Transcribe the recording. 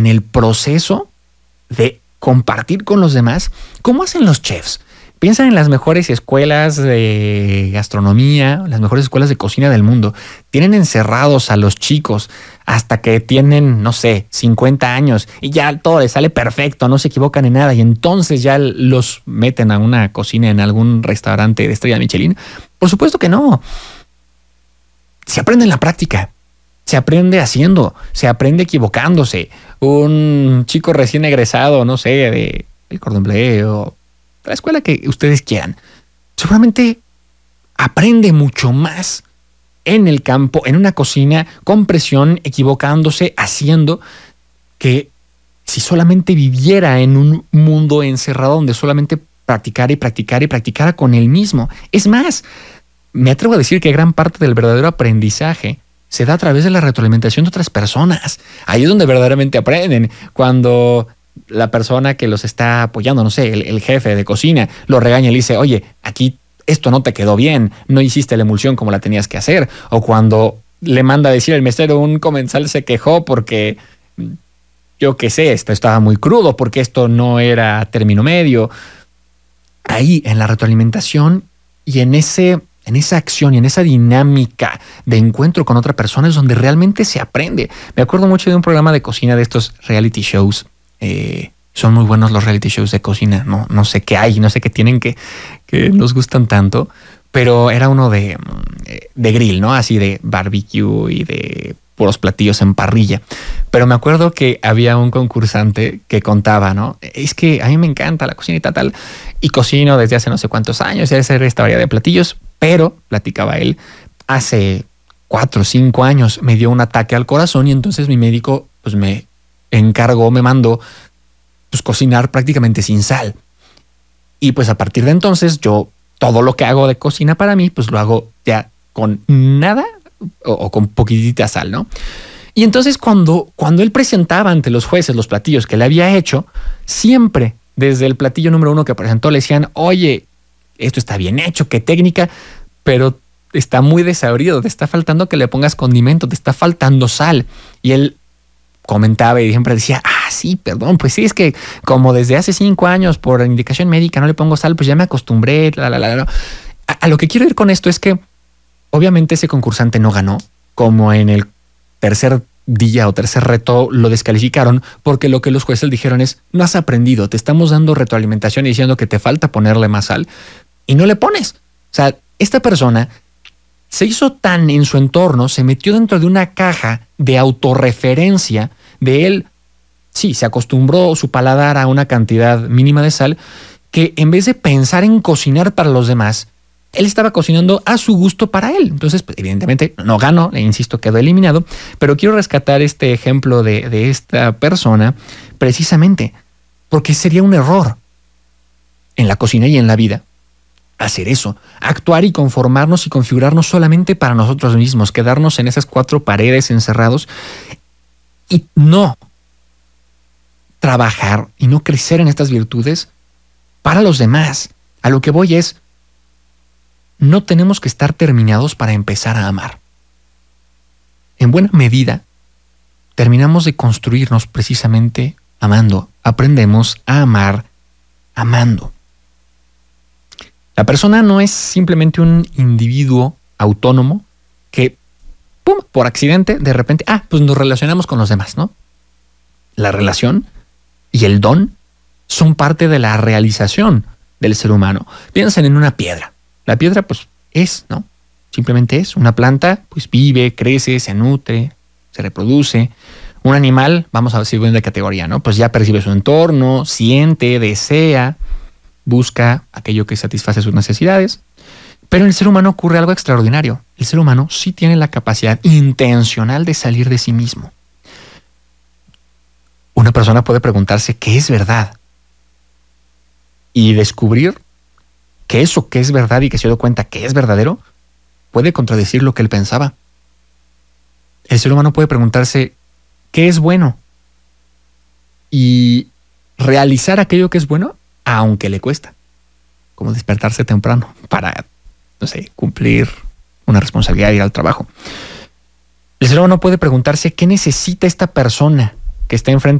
en el proceso de compartir con los demás. ¿Cómo hacen los chefs? Piensan en las mejores escuelas de gastronomía, las mejores escuelas de cocina del mundo. Tienen encerrados a los chicos hasta que tienen, no sé, 50 años y ya todo les sale perfecto, no se equivocan en nada, y entonces ya los meten a una cocina en algún restaurante de estrella Michelin. Por supuesto que no. Se aprende en la práctica. Se aprende haciendo, se aprende equivocándose. Un chico recién egresado, no sé, de el Cordon Bleu o la escuela que ustedes quieran, seguramente aprende mucho más en el campo, en una cocina, con presión, equivocándose, haciendo, que si solamente viviera en un mundo encerrado donde solamente practicara y practicara y practicara con él mismo. Es más, me atrevo a decir que gran parte del verdadero aprendizaje se da a través de la retroalimentación de otras personas. Ahí es donde verdaderamente aprenden. Cuando la persona que los está apoyando, no sé, el jefe de cocina, lo regaña y le dice, oye, aquí esto no te quedó bien, no hiciste la emulsión como la tenías que hacer. O cuando le manda a decir al mesero, un comensal se quejó porque, yo qué sé, esto estaba muy crudo, porque esto no era término medio. Ahí, en la retroalimentación y en esa acción y en esa dinámica de encuentro con otra persona es donde realmente se aprende. Me acuerdo mucho de un programa de cocina de estos reality shows. Son muy buenos los reality shows de cocina. No sé qué hay, no sé qué tienen que nos gustan tanto, pero era uno de grill, ¿no? Así de barbecue y de puros platillos en parrilla. Pero me acuerdo que había un concursante que contaba, ¿no? Es que a mí me encanta la cocina y tal, y cocino desde hace no sé cuántos años, y hace esta variedad de platillos, pero, platicaba él, hace 4 o 5 años me dio un ataque al corazón y entonces mi médico pues me mandó pues cocinar prácticamente sin sal. Y pues a partir de entonces yo todo lo que hago de cocina para mí pues lo hago ya con nada o con poquitita sal, ¿no? Y entonces cuando él presentaba ante los jueces los platillos que le había hecho, siempre desde el platillo número 1 que presentó le decían, oye, esto está bien hecho, qué técnica, pero está muy desabrido, te está faltando que le pongas condimento, te está faltando sal. Y él comentaba y siempre decía, sí, perdón, pues sí, es que como desde hace 5 años por indicación médica no le pongo sal, pues ya me acostumbré, A lo que quiero ir con esto es que obviamente ese concursante no ganó, como en el tercer día o tercer reto lo descalificaron, porque lo que los jueces dijeron es, no has aprendido, te estamos dando retroalimentación y diciendo que te falta ponerle más sal y no le pones. O sea, esta persona se hizo tan en su entorno, se metió dentro de una caja de autorreferencia de él. Sí, se acostumbró su paladar a una cantidad mínima de sal, que en vez de pensar en cocinar para los demás, él estaba cocinando a su gusto para él. Entonces, pues, evidentemente no ganó, le insisto, quedó eliminado, pero quiero rescatar este ejemplo de esta persona precisamente porque sería un error en la cocina y en la vida hacer eso, actuar y conformarnos y configurarnos solamente para nosotros mismos, quedarnos en esas 4 paredes encerrados y no trabajar y no crecer en estas virtudes para los demás. A lo que voy es, no tenemos que estar terminados para empezar a amar. En buena medida, terminamos de construirnos precisamente amando. Aprendemos a amar amando. La persona no es simplemente un individuo autónomo que, ¡pum!, por accidente, de repente, pues nos relacionamos con los demás, ¿no? La relación y el don son parte de la realización del ser humano. Piensen en una piedra. La piedra, pues, es, ¿no? Simplemente es. Una planta, pues, vive, crece, se nutre, se reproduce. Un animal, vamos a decir de categoría, ¿no? Pues ya percibe su entorno, siente, desea, busca aquello que satisface sus necesidades. Pero en el ser humano ocurre algo extraordinario. El ser humano sí tiene la capacidad intencional de salir de sí mismo. Una persona puede preguntarse qué es verdad y descubrir que eso que es verdad y que se dio cuenta que es verdadero puede contradecir lo que él pensaba. El ser humano puede preguntarse qué es bueno y realizar aquello que es bueno aunque le cuesta, como despertarse temprano para, no sé, cumplir una responsabilidad, ir al trabajo. El ser humano puede preguntarse qué necesita esta persona que está enfrente